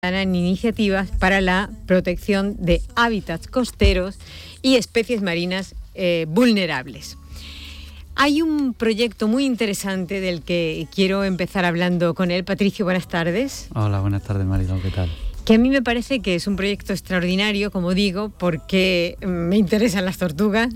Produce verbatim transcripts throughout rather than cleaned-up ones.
en iniciativas para la protección de hábitats costeros y especies marinas eh, vulnerables. Hay un proyecto muy interesante del que quiero empezar hablando con él. Patricio, buenas tardes. Hola, buenas tardes, Mariló, ¿qué tal? Que a mí me parece que es un proyecto extraordinario, como digo, porque me interesan las tortugas.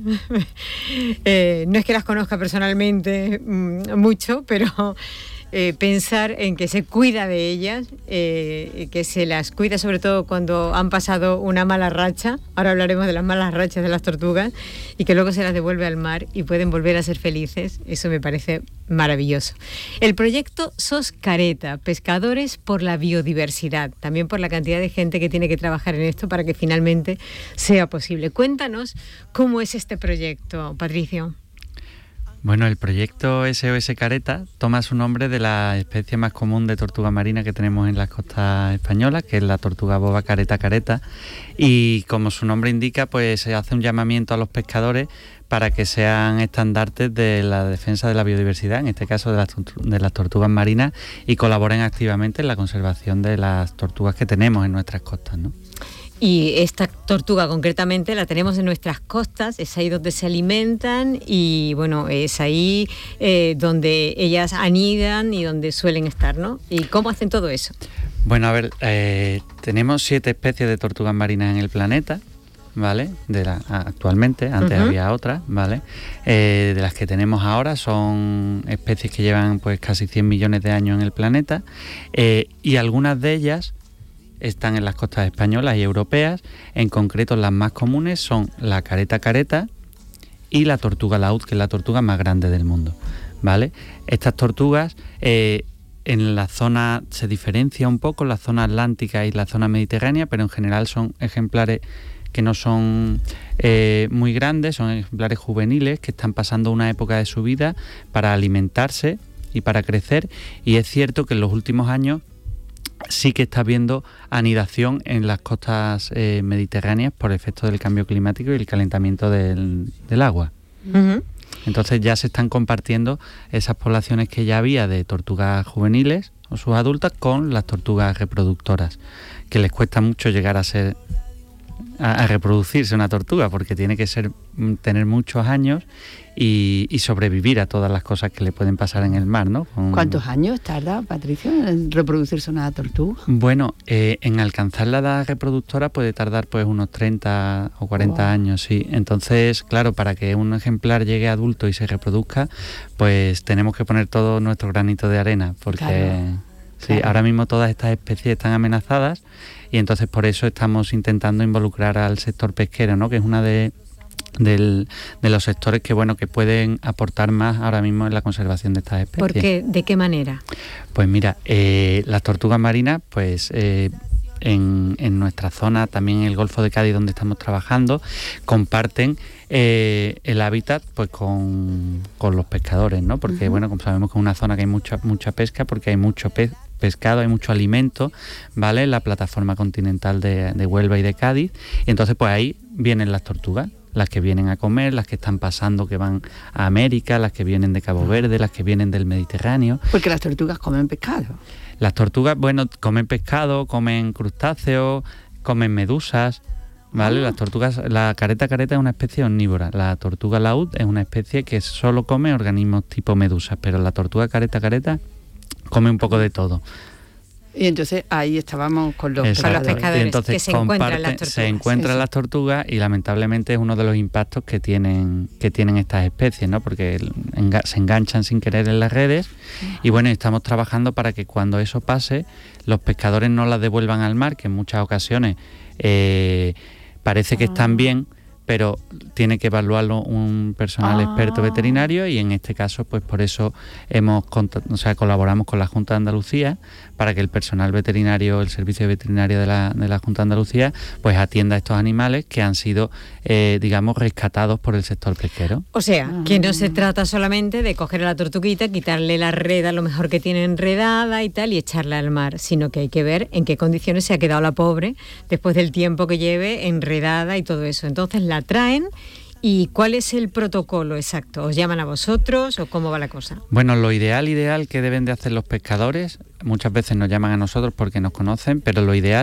eh, no es que las conozca personalmente mmm, mucho, pero eh, pensar en que se cuida de ellas, eh, que se las cuida sobre todo cuando han pasado una mala racha. Ahora hablaremos de las malas rachas de las tortugas, y que luego se las devuelve al mar y pueden volver a ser felices. Eso me parece maravilloso. El proyecto SOS Careta, Pescadores por la Biodiversidad, también por la cantidad de gente que tiene que trabajar en esto para que finalmente sea posible. Cuéntanos cómo es este proyecto, Patricio. Bueno, el proyecto S O S Careta toma su nombre de la especie más común de tortuga marina que tenemos en las costas españolas, que es la tortuga boba careta careta, y como su nombre indica, pues se hace un llamamiento a los pescadores para que sean estandartes de la defensa de la biodiversidad, en este caso de las, de las tortugas marinas, y colaboren activamente en la conservación de las tortugas que tenemos en nuestras costas, ¿no? Y esta tortuga concretamente la tenemos en nuestras costas, es ahí donde se alimentan y bueno, es ahí eh, donde ellas anidan y donde suelen estar, ¿no? ¿Y cómo hacen todo eso? Bueno, a ver, eh, tenemos siete especies de tortugas marinas en el planeta, ¿vale? De la, actualmente, antes uh-huh. había otras, ¿vale? Eh, de las que tenemos ahora son especies que llevan pues casi cien millones de años en el planeta, eh, y algunas de ellas están en las costas españolas y europeas. En concreto, las más comunes son la careta careta y la tortuga laúd, que es la tortuga más grande del mundo, ¿vale? Estas tortugas eh, en la zona se diferencia un poco, la zona atlántica y la zona mediterránea, pero en general son ejemplares que no son eh, muy grandes, son ejemplares juveniles que están pasando una época de su vida para alimentarse y para crecer, y es cierto que en los últimos años sí que está habiendo anidación en las costas eh, mediterráneas por efecto del cambio climático y el calentamiento del, del agua. Uh-huh. Entonces ya se están compartiendo esas poblaciones que ya había de tortugas juveniles o sus adultas con las tortugas reproductoras, que les cuesta mucho llegar a ser a, a reproducirse una tortuga, porque tiene que ser tener muchos años y, y sobrevivir a todas las cosas que le pueden pasar en el mar, ¿no? Con... ¿Cuántos años tarda, Patricio, en reproducirse una tortuga? Bueno, eh, en alcanzar la edad reproductora puede tardar pues unos treinta o cuarenta wow. años, sí. Entonces, claro, para que un ejemplar llegue adulto y se reproduzca, pues tenemos que poner todo nuestro granito de arena, porque claro, sí, claro. ahora mismo todas estas especies están amenazadas, y entonces por eso estamos intentando involucrar al sector pesquero, ¿no? Que es una de Del, de los sectores que bueno que pueden aportar más ahora mismo en la conservación de estas especies. ¿Por qué? ¿De qué manera? Pues mira, eh, las tortugas marinas, pues eh, en, en nuestra zona, también en el Golfo de Cádiz donde estamos trabajando, comparten eh, el hábitat pues con, con los pescadores, ¿no? Porque uh-huh. bueno, como sabemos que es una zona que hay mucha mucha pesca, porque hay mucho pez pescado, hay mucho alimento, ¿vale? En la plataforma continental de, de Huelva y de Cádiz, y entonces pues ahí vienen las tortugas, las que vienen a comer, las que están pasando, que van a América, las que vienen de Cabo Verde, las que vienen del Mediterráneo. Porque las tortugas comen pescado. Las tortugas, bueno, comen pescado, comen crustáceos, comen medusas, ¿vale? Ah. Las tortugas, la careta careta es una especie omnívora, la tortuga laúd es una especie que solo come organismos tipo medusas, pero la tortuga careta careta come un poco de todo. Y entonces ahí estábamos con los, con los pescadores, y entonces que se encuentran las tortugas. Se encuentran sí, las tortugas y lamentablemente es uno de los impactos que tienen que tienen estas especies, ¿no? Porque enga- se enganchan sin querer en las redes, y bueno, estamos trabajando para que cuando eso pase los pescadores no las devuelvan al mar, que en muchas ocasiones eh, parece que están bien, pero tiene que evaluarlo un personal ah. experto veterinario, y en este caso pues por eso hemos o sea, colaboramos con la Junta de Andalucía para que el personal veterinario, el servicio veterinario de la, de la Junta de Andalucía pues atienda a estos animales que han sido eh, digamos rescatados por el sector pesquero. O sea, ah. que no se trata solamente de coger a la tortuguita, quitarle la red a lo mejor que tiene enredada y tal y echarla al mar, sino que hay que ver en qué condiciones se ha quedado la pobre después del tiempo que lleve enredada y todo eso. Entonces la traen ¿Y cuál es el protocolo exacto? ¿Os llaman a vosotros o cómo va la cosa? Bueno, lo ideal, ideal que deben de hacer los pescadores, muchas veces nos llaman a nosotros porque nos conocen, pero lo ideal